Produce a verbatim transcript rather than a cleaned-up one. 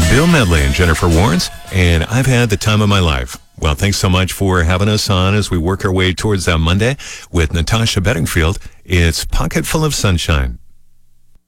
Bill Medley and Jennifer Warnes, and I've had the time of my life. Well, thanks so much for having us on as we work our way towards that Monday with Natasha Bedingfield. It's Pocket Full of Sunshine.